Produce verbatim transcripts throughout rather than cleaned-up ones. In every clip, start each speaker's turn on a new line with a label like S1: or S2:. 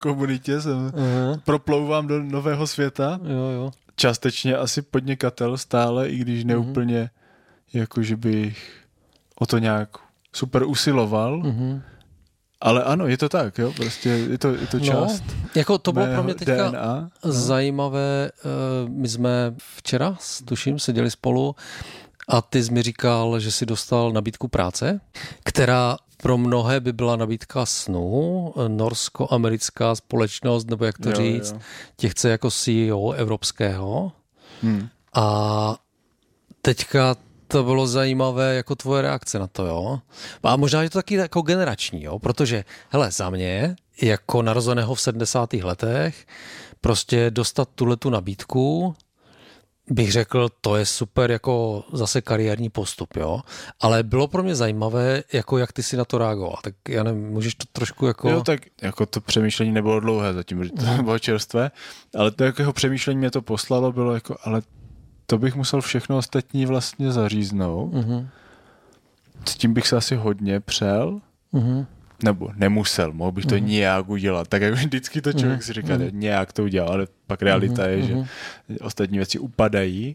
S1: komunitě, jsem uh-huh. proplouvám do nového světa.
S2: Jo, jo.
S1: Částečně asi podnikatel stále, i když neúplně, uh-huh. jako že bych o to nějak super usiloval. Uh-huh. Ale ano, je to tak, jo, prostě je to, je to část.
S2: No, jako to bylo pro mě teďka
S1: D N A.
S2: zajímavé. My jsme včera, tuším, seděli spolu a ty jsi mi říkal, že jsi dostal nabídku práce, která pro mnohé by byla nabídka snů, norsko-americká společnost, nebo jak to jo, říct, jo. tě chce jako C E O evropského. Hmm. A teďka to bylo zajímavé jako tvoje reakce na to, jo. A možná je to taky jako generační, jo, protože, hele, za mě, jako narozeného v sedmdesátých letech, prostě dostat tuhletu nabídku, bych řekl, to je super jako zase kariérní postup, jo. Ale bylo pro mě zajímavé, jako jak ty si na to reagoval. Tak já nevím, můžeš to trošku jako...
S1: Jo, tak jako to přemýšlení nebylo dlouhé zatím, že to bylo čerstvé, ale to jako jeho přemýšlení mě to poslalo, bylo jako, ale to bych musel všechno ostatní vlastně zaříznout. Uh-huh. S tím bych se asi hodně přel. Uh-huh. Nebo nemusel, mohl bych to uh-huh. nějak udělat. Tak jako vždycky to člověk uh-huh. si říká, uh-huh. nějak to udělal, ale pak realita uh-huh. je, že ostatní věci upadají.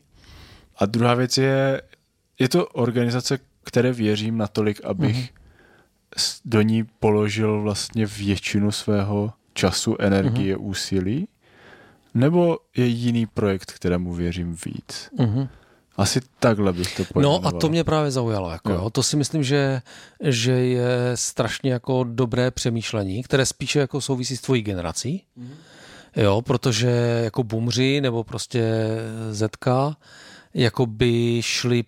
S1: A druhá věc je, je to organizace, které věřím natolik, abych uh-huh. do ní položil vlastně většinu svého času, energie, uh-huh. úsilí. Nebo je jiný projekt, kterému věřím víc. Uh-huh. Asi takhle bych to pojmenoval.
S2: No a to mě právě zaujalo. Jako, jo. Jo. To si myslím, že, že je strašně jako dobré přemýšlení, které spíše jako souvisí s tvojí generací. Uh-huh. Jo, protože jako boomři nebo prostě zetka jako by šli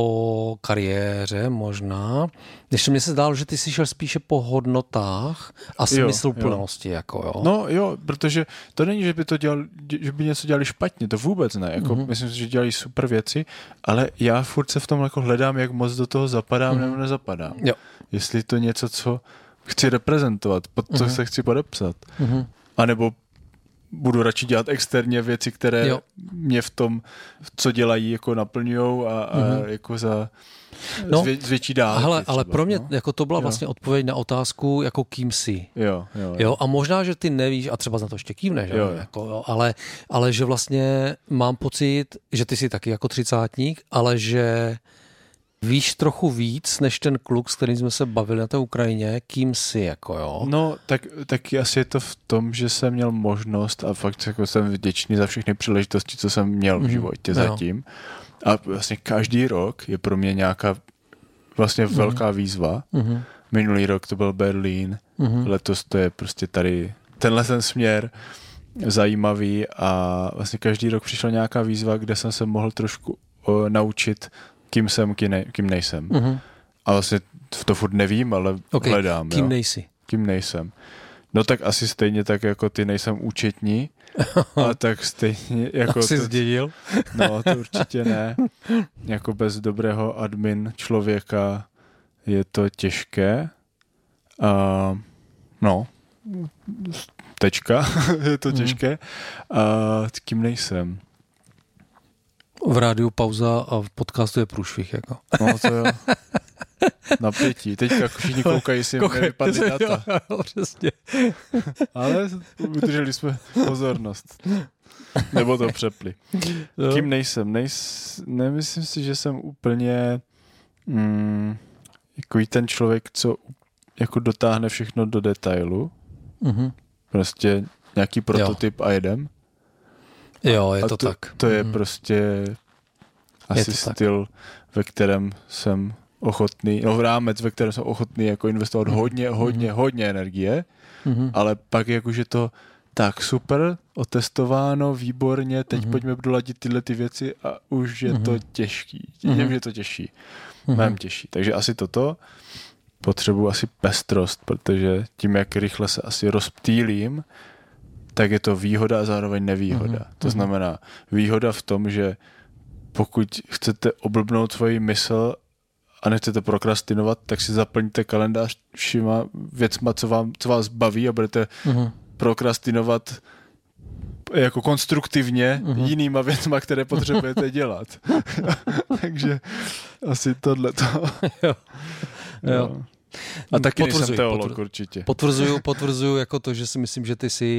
S2: po kariéře možná, když mně se zdálo, že ty jsi šel spíše po hodnotách a smysluplnosti. Jako, jo.
S1: No jo, protože to není, že by, to dělali, že by něco dělali špatně, to vůbec ne. Jako, mm-hmm. Myslím si, že dělají super věci, ale já furt se v tom jako hledám, jak moc do toho zapadám mm-hmm. nebo nezapadám. Jo. Jestli to něco, co chci reprezentovat, pod co mm-hmm. se chci podepsat. Mm-hmm. A nebo budu radši dělat externě věci, které jo. mě v tom, co dělají, jako naplňujou a, a mm-hmm. jako za
S2: no,
S1: zvě, zvětší dálky.
S2: Hele, ale
S1: třeba,
S2: pro mě
S1: no?
S2: jako to byla jo. vlastně odpověď na otázku, jako kým jsi.
S1: Jo, jo, jo.
S2: jo, a možná, že ty nevíš, a třeba na to ještě kývneš, jo, jo. Jako, jo, ale, ale že vlastně mám pocit, že ty jsi taky jako třicátník, ale že víš trochu víc, než ten kluk, s kterým jsme se bavili na té Ukrajině, kým jsi, jako jo?
S1: No, tak, tak asi je to v tom, že jsem měl možnost a fakt jako jsem vděčný za všechny příležitosti, co jsem měl v životě mm, zatím. A vlastně každý rok je pro mě nějaká vlastně mm. velká výzva. Mm. Minulý rok to byl Berlín, mm. letos to je prostě tady tenhle ten směr zajímavý a vlastně každý rok přišla nějaká výzva, kde jsem se mohl trošku o, naučit kým jsem, kým, ne, kým nejsem. Uh-huh. A vlastně to furt nevím, ale okay. hledám.
S2: Kým
S1: jo?
S2: nejsi?
S1: Kým nejsem. No tak asi stejně tak jako ty nejsem účetní, a tak stejně jako...
S2: Asi
S1: to,
S2: zdědil?
S1: No, to určitě ne. Jako bez dobrého admin člověka je to těžké. Uh, no, tečka, je to těžké. A uh, kým nejsem?
S2: V rádiu pauza a v podcastu je průšvih, jako.
S1: No to jo. Napětí. Teďka všichni koukají, jestli jim nevypadly data.
S2: Jo, jo, přesně.
S1: Ale udrželi jsme pozornost. Nebo to přepli. No. Kým nejsem? Nejs, nemyslím si, že jsem úplně mm, jako ten člověk, co jako dotáhne všechno do detailu. Mm-hmm. Prostě nějaký prototyp jo. a jedem.
S2: Jo, je to,
S1: to
S2: tak.
S1: To je mm. prostě asi styl, tak. ve kterém jsem ochotný, no v rámec, ve kterém jsem ochotný jako investovat mm. hodně, hodně, mm. hodně energie, mm. ale pak jakože to tak super, otestováno, výborně, teď mm. pojďme doladit tyhle ty věci a už je mm. to těžký. Mm. Vím, že je to těžší. Mm. Mám těžší. Takže asi toto potřebuji asi pestrost, protože tím, jak rychle se asi rozptýlím, tak je to výhoda a zároveň nevýhoda. Mm-hmm. To znamená výhoda v tom, že pokud chcete oblbnout svoji mysl a nechcete prokrastinovat, tak si zaplňte kalendář všima věcma, co, vám, co vás baví a budete mm-hmm. prokrastinovat jako konstruktivně mm-hmm. jinýma věcma, které potřebujete dělat. Takže asi tohleto.
S2: jo. jo.
S1: A taky
S2: potvrzuji,
S1: nejsem teolog
S2: potvr-
S1: určitě.
S2: Potvrzuju, potvrzuju jako to, že si myslím, že ty jsi